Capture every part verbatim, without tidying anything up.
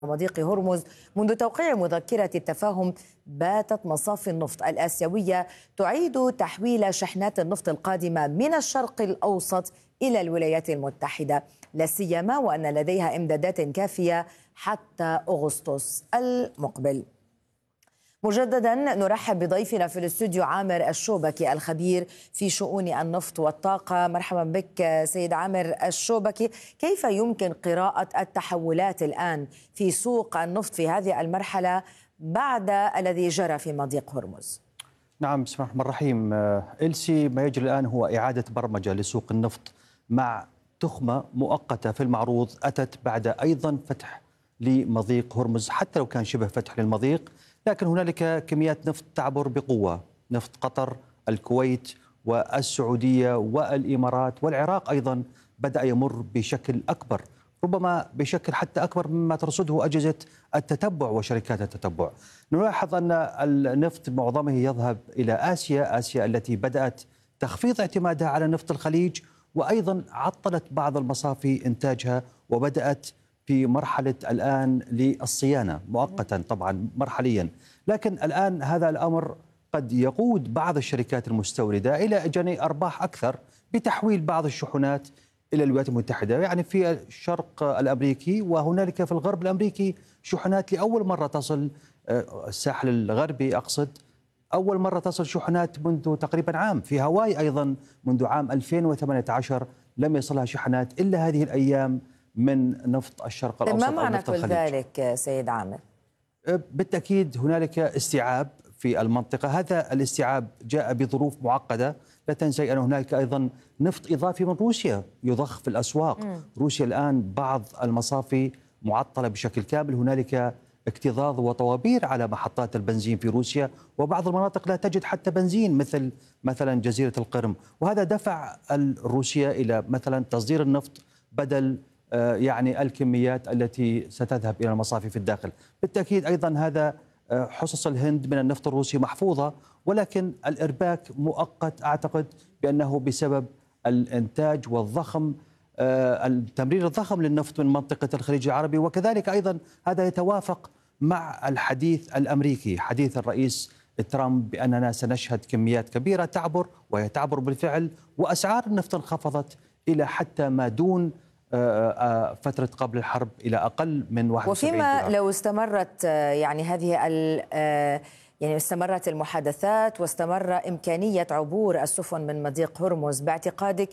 مضيق هرمز. منذ توقيع مذكرة التفاهم باتت مصافي النفط الآسيوية تعيد تحويل شحنات النفط القادمة من الشرق الأوسط إلى الولايات المتحدة، لا سيما وأن لديها إمدادات كافية حتى أغسطس المقبل. مجددا نرحب بضيفنا في الاستوديو عامر الشوبكي الخبير في شؤون النفط والطاقة. مرحبا بك سيد عامر الشوبكي. كيف يمكن قراءة التحولات الآن في سوق النفط في هذه المرحلة بعد الذي جرى في مضيق هرمز؟ نعم، بسم الله الرحمن الرحيم. إلسي ما يجري الآن هو إعادة برمجة لسوق النفط مع تخمة مؤقتة في المعروض أتت بعد أيضا فتح لمضيق هرمز، حتى لو كان شبه فتح للمضيق، لكن هنالك كميات نفط تعبر بقوة. نفط قطر، الكويت والسعودية والإمارات والعراق أيضا بدأ يمر بشكل أكبر، ربما بشكل حتى أكبر مما ترصده أجهزة التتبع وشركات التتبع. نلاحظ أن النفط معظمه يذهب إلى آسيا، آسيا التي بدأت تخفيض اعتمادها على نفط الخليج، وأيضا عطلت بعض المصافي إنتاجها وبدأت في مرحلة الآن للصيانة مؤقتا، طبعا مرحليا. لكن الآن هذا الأمر قد يقود بعض الشركات المستوردة إلى جني أرباح أكثر بتحويل بعض الشحنات إلى الولايات المتحدة، يعني في الشرق الأمريكي وهنالك في الغرب الأمريكي شحنات لأول مرة تصل، الساحل الغربي أقصد، أول مرة تصل شحنات منذ تقريبا عام. في هاواي أيضا منذ عام ألفين وثمانية عشر لم يصلها شحنات إلا هذه الأيام من نفط الشرق الأوسط. ما معنى كل ذلك سيد عامر؟ بالتأكيد هنالك استيعاب في المنطقة، هذا الاستيعاب جاء بظروف معقدة. لا تنسي أن هنالك أيضا نفط إضافي من روسيا يضخ في الأسواق. م. روسيا الآن بعض المصافي معطلة بشكل كامل، هنالك اكتظاظ وطوابير على محطات البنزين في روسيا، وبعض المناطق لا تجد حتى بنزين مثل مثلا جزيرة القرم، وهذا دفع روسيا إلى مثلا تصدير النفط بدل يعني الكميات التي ستذهب إلى المصافي في الداخل. بالتأكيد أيضا هذا حصص الهند من النفط الروسي محفوظة، ولكن الإرباك مؤقت، أعتقد بأنه بسبب الإنتاج والضخم، التمرير الضخم للنفط من منطقة الخليج العربي. وكذلك أيضا هذا يتوافق مع الحديث الأمريكي، حديث الرئيس ترامب بأننا سنشهد كميات كبيرة تعبر، وهي تعبر بالفعل، وأسعار النفط انخفضت إلى حتى ما دون فترة قبل الحرب إلى أقل من واحد وسبعين وفيما دولار. لو استمرت يعني هذه يعني استمرت المحادثات واستمر إمكانية عبور السفن من مضيق هرمز، باعتقادك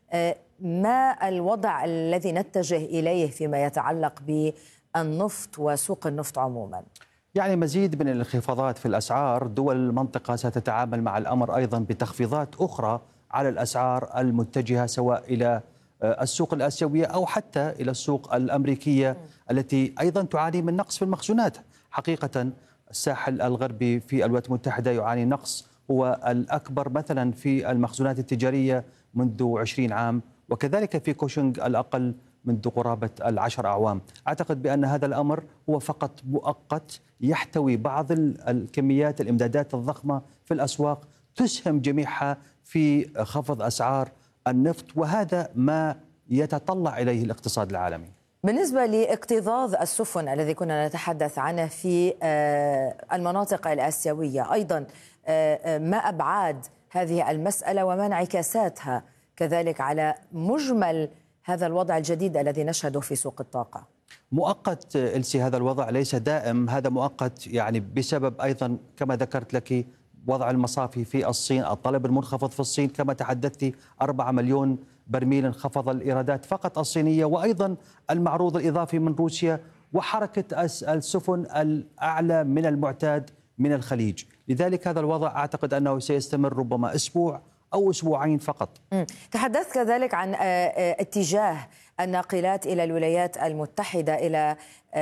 ما الوضع الذي نتجه إليه فيما يتعلق بالنفط وسوق النفط عموما؟ يعني مزيد من الانخفاضات في الأسعار. دول المنطقة ستتعامل مع الأمر أيضا بتخفيضات أخرى على الأسعار المتجهة سواء إلى السوق الآسيوية أو حتى إلى السوق الأمريكية م. التي أيضا تعاني من نقص في المخزونات. حقيقة الساحل الغربي في الولايات المتحدة يعاني نقص هو الأكبر مثلا في المخزونات التجارية منذ عشرين عام، وكذلك في كوشنغ الأقل منذ قرابة العشر أعوام. أعتقد بأن هذا الأمر هو فقط مؤقت، يحتوي بعض الكميات الإمدادات الضخمة في الأسواق تسهم جميعها في خفض أسعار النفط، وهذا ما يتطلع إليه الاقتصاد العالمي. بالنسبة لاكتظاظ السفن الذي كنا نتحدث عنه في المناطق الآسيوية، أيضا ما أبعاد هذه المسألة وما انعكاساتها كذلك على مجمل هذا الوضع الجديد الذي نشهده في سوق الطاقة؟ مؤقت إلسي، هذا الوضع ليس دائم، هذا مؤقت يعني بسبب أيضا كما ذكرت لك وضع المصافي في الصين، الطلب المنخفض في الصين كما تحدثت، أربعة مليون برميل انخفض الإيرادات فقط الصينية، وأيضا المعروض الإضافي من روسيا، وحركة السفن الأعلى من المعتاد من الخليج. لذلك هذا الوضع أعتقد أنه سيستمر ربما أسبوع أو أسبوعين فقط. تحدثت كذلك عن اتجاه الناقلات إلى الولايات المتحدة، إلى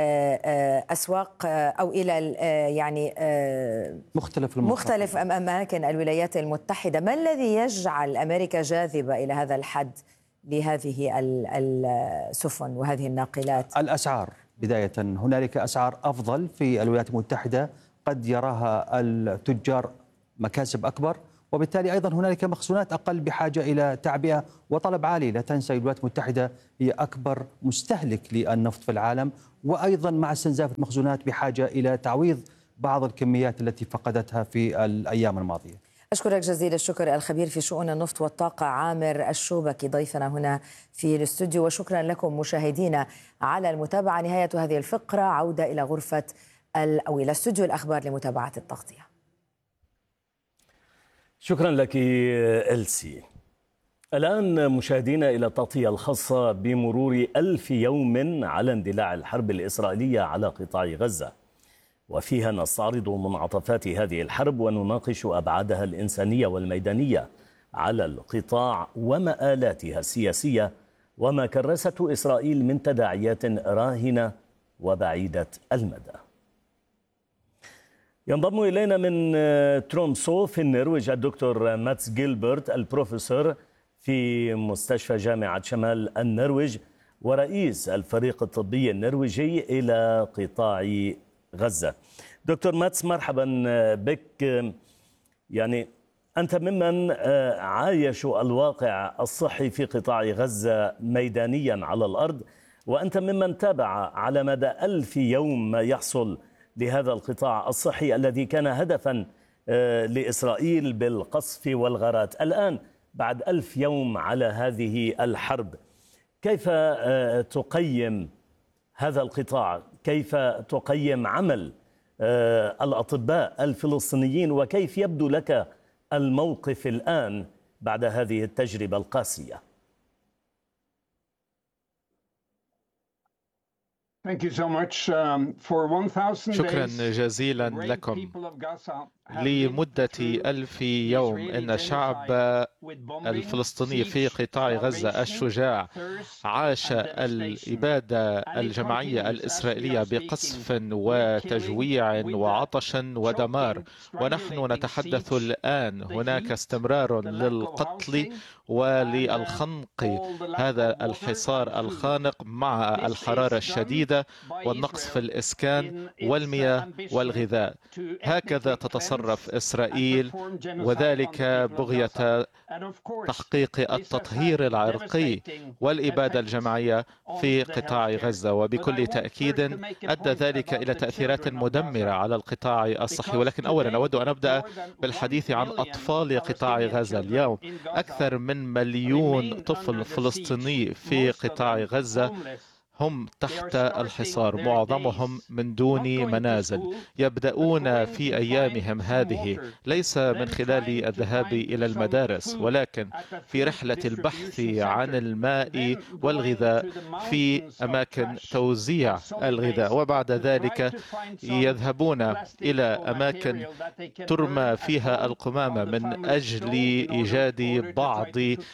أسواق أو إلى يعني مختلف مختلف أماكن الولايات المتحدة. ما الذي يجعل أمريكا جاذبة إلى هذا الحد لهذه السفن وهذه الناقلات؟ الأسعار بداية، هنالك أسعار أفضل في الولايات المتحدة، قد يراها التجار مكاسب أكبر، وبالتالي أيضا هنالك مخزونات أقل بحاجة إلى تعبئة وطلب عالي. لا تنسى الولايات المتحدة هي أكبر مستهلك للنفط في العالم، وأيضا مع استنزاف المخزونات بحاجة إلى تعويض بعض الكميات التي فقدتها في الأيام الماضية. أشكرك جزيل الشكر الخبير في شؤون النفط والطاقة عامر الشوبكي ضيفنا هنا في الاستوديو، وشكرا لكم مشاهدينا على المتابعة. نهاية هذه الفقرة، عودة إلى غرفة أو إلى استوديو الأخبار لمتابعة التغطية. شكرا لك إلسي. الآن مشاهدينا إلى التغطية الخاصة بمرور ألف يوم على اندلاع الحرب الإسرائيلية على قطاع غزة، وفيها نستعرض منعطفات هذه الحرب ونناقش أبعادها الإنسانية والميدانية على القطاع ومآلاتها السياسية وما كرسته إسرائيل من تداعيات راهنة وبعيدة المدى. ينضم إلينا من ترومسو في النرويج الدكتور ماتس جيلبرت، البروفيسور في مستشفى جامعة شمال النرويج ورئيس الفريق الطبي النرويجي إلى قطاع غزة. دكتور ماتس، مرحبا بك. يعني أنت ممن عايشوا الواقع الصحي في قطاع غزة ميدانيا على الأرض، وأنت ممن تابع على مدى ألف يوم ما يحصل لهذا القطاع الصحي الذي كان هدفا لإسرائيل بالقصف والغارات. الآن بعد ألف يوم على هذه الحرب، كيف تقيم هذا القطاع؟ كيف تقيم عمل الأطباء الفلسطينيين؟ وكيف يبدو لك الموقف الآن بعد هذه التجربة القاسية؟ شكرا جزيلا لكم. لمدة ألف يوم إن الشعب الفلسطيني في قطاع غزة الشجاع عاش الإبادة الجماعية الإسرائيلية بقصف وتجويع وعطش ودمار، ونحن نتحدث الآن هناك استمرار للقتل وللخنق. هذا الحصار الخانق مع الحرارة الشديدة والنقص في الإسكان والمياه والغذاء، هكذا تتصرف إسرائيل، وذلك بغية تحقيق التطهير العرقي والإبادة الجماعية في قطاع غزة. وبكل تأكيد أدى ذلك إلى تأثيرات مدمرة على القطاع الصحي. ولكن أولا أود أن أبدأ بالحديث عن أطفال قطاع غزة. اليوم أكثر من مليون طفل فلسطيني في قطاع غزة هم تحت الحصار، معظمهم من دون منازل. يبدأون في أيامهم هذه ليس من خلال الذهاب إلى المدارس، ولكن في رحلة البحث عن الماء والغذاء في أماكن توزيع الغذاء، وبعد ذلك يذهبون إلى أماكن ترمى فيها القمامة من أجل إيجاد بعض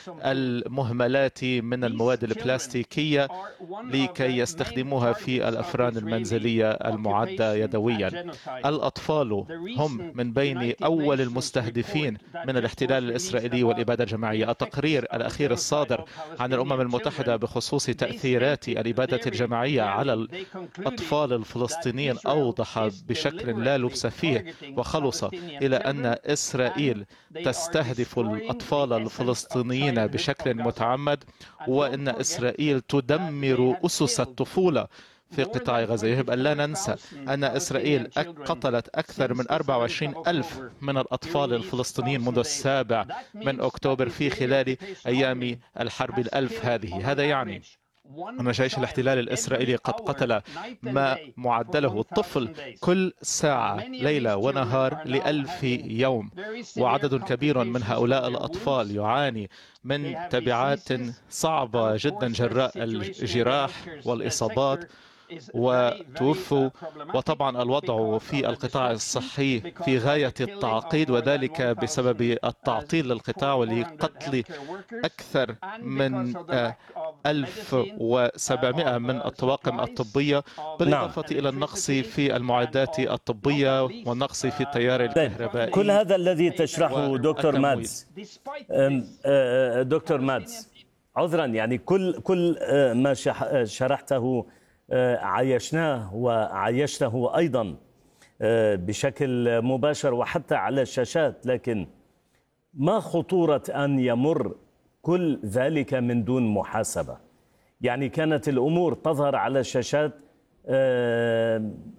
المهملات من المواد البلاستيكية لكي يستخدموها في الأفران المنزلية المعدة يدويا. الأطفال هم من بين أول المستهدفين من الاحتلال الإسرائيلي والإبادة الجماعية. التقرير الأخير الصادر عن الأمم المتحدة بخصوص تأثيرات الإبادة الجماعية على الأطفال الفلسطينيين أوضح بشكل لا لبس فيه وخلص إلى أن إسرائيل تستهدف الأطفال الفلسطينيين بشكل متعمد، وأن إسرائيل تدمر أسس الطفولة في قطاع غزة. يجب أن لا ننسى أن إسرائيل قتلت أكثر من أربعة وعشرين ألف من الأطفال الفلسطينيين منذ السابع من أكتوبر في خلال أيام الحرب الألف هذه. هذا يعني أن جيش الاحتلال الإسرائيلي قد قتل ما معدله الطفل كل ساعة ليلة ونهار لألف يوم، وعدد كبير من هؤلاء الأطفال يعاني من تبعات صعبة جدا جراء الجراح والإصابات وتوفوا. وطبعا الوضع في القطاع الصحي في غاية التعقيد، وذلك بسبب التعطيل للقطاع ولقتل أكثر من ألف وسبعمائة من الطواقم الطبية، بالإضافة إلى النقص في المعدات الطبية والنقص في التيار الكهربائي. كل هذا الذي تشرحه دكتور مادز دكتور مادز عذرا، يعني كل كل ما شرحته عايشناه وعايشته أيضا بشكل مباشر وحتى على الشاشات، لكن ما خطورة أن يمر كل ذلك من دون محاسبة؟ يعني كانت الأمور تظهر على الشاشات